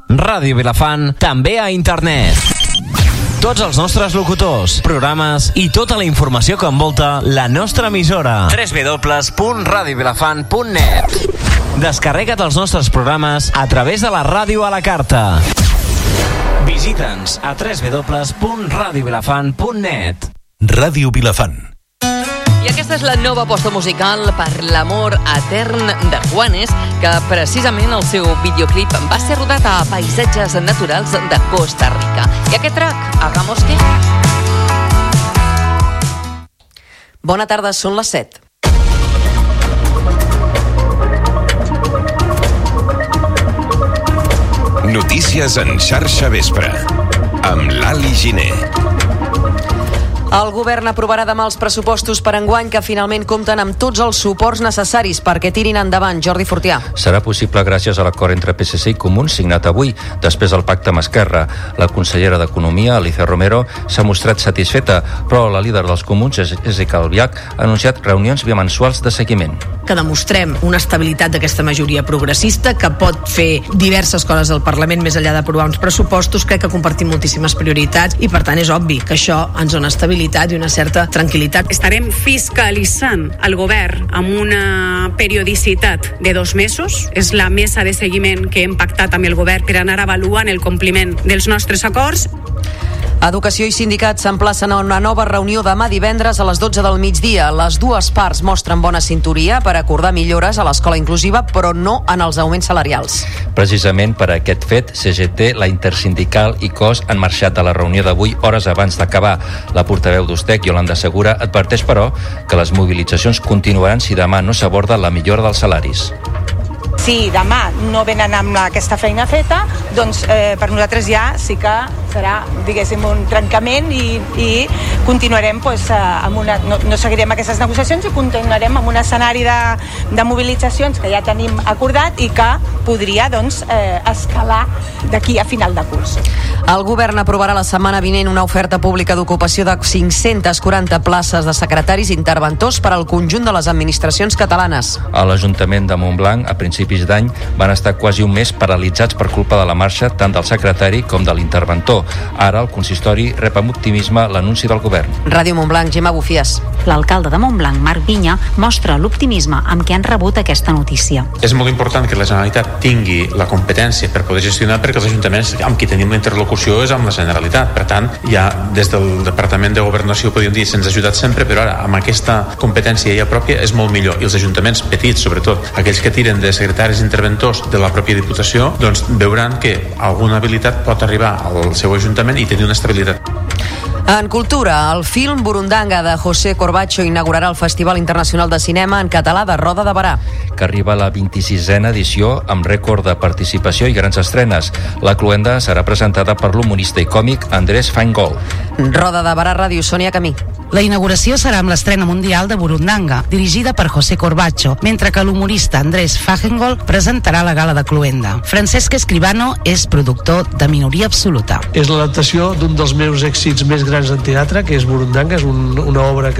Ràdio Vilafant, també a internet. Tots els nostres locutors, programes i tota la informació que envolta la nostra emissora. www.radiovilafant.net. Descarrega't els nostres programes a través de la ràdio a la carta. Visita'ns a www.radiovilafant.net. Ràdio Vilafant. I aquesta és la nova aposta musical per l'amor etern de Juanes, que precisament el seu videoclip va ser rodat a paisatges naturals de Costa Rica. I aquest track, Hagamos que... Bona tarda, són les 7. Notícies en xarxa vespre, amb l'Ali Giner. El govern aprovarà demà els pressupostos per enguany que finalment compten amb tots els suports necessaris perquè tirin endavant. Jordi Fortià. Serà possible gràcies a l'acord entre PSC i Comuns signat avui, després del pacte amb Esquerra. La consellera d'Economia, Alicia Romero, s'ha mostrat satisfeta, però la líder dels Comuns, Jéssica Albiach, ha anunciat reunions bimensuals de seguiment. Que demostrem una estabilitat d'aquesta majoria progressista que pot fer diverses coses al Parlament més enllà d'aprovar uns pressupostos. Crec que compartim moltíssimes prioritats i per tant és obvi que això ens dona estabilitat i una certa tranquil·litat. Estarem fiscalitzant el govern amb una periodicitat de 2 mesos. És la mesa de seguiment que hem pactat amb el govern per anar avaluant el compliment dels nostres acords. Educació i sindicats s'emplacen a una nova reunió demà divendres a les 12 del migdia. Les dues parts mostren bona cinturia per acordar millores a l'escola inclusiva, però no en els augments salarials. Precisament per aquest fet, CGT, la Intersindical i COS han marxat de la reunió d'avui hores abans d'acabar. La portaveu d'Ustec, Yolanda Segura, adverteix, però, que les mobilitzacions continuaran si demà no s'aborda la millora dels salaris. Si demà no venen amb aquesta feina feta, doncs per nosaltres ja sí que serà, diguéssim, un trencament i continuarem amb una... No seguirem aquestes negociacions i continuarem amb un escenari de mobilitzacions que ja tenim acordat i que podria, doncs, escalar d'aquí a final de curs. El govern aprovarà la setmana vinent una oferta pública d'ocupació de 540 places de secretaris interventors per al conjunt de les administracions catalanes. A l'Ajuntament de Montblanc, a principis d'any, van estar quasi un mes paralitzats per culpa de la marxa tant del secretari com de l'interventor. Ara el consistori rep amb optimisme l'anunci del govern. Ràdio Montblanc, Gemma Bufies. L'alcalde de Montblanc, Marc Vinya, mostra l'optimisme amb què han rebut aquesta notícia. És molt important que la Generalitat tingui la competència per poder gestionar, perquè els ajuntaments amb qui tenim la interlocució és amb la Generalitat. Per tant, ja des del Departament de Governació podríem dir se'ns ha ajudat sempre, però ara amb aquesta competència ja pròpia és molt millor. I els ajuntaments petits, sobretot, aquells que tiren de secretaris interventors de la pròpia Diputació, doncs veuran que alguna habilitat pot arribar al seu ajuntament i tenir una estabilitat. En cultura, el film Burundanga de José Corbacho inaugurarà el Festival Internacional de Cinema en Català de Roda de Berà, que arriba a la 26a edició amb rècord de participació i grans estrenes. La cloenda serà presentada per l'humorista i còmic Andrés Feingold. Roda de Berà Ràdio, Sònia Camí. La inauguració serà amb l'estrena mundial de Burundanga, dirigida per José Corbacho, mentre que l'humorista Andrés Feingold presentarà la gala de cloenda. Francesc Escribano és productor de Minoria Absoluta. És l'adaptació d'un dels meus èxits més grans en teatre, que és Burundanga, és una obra que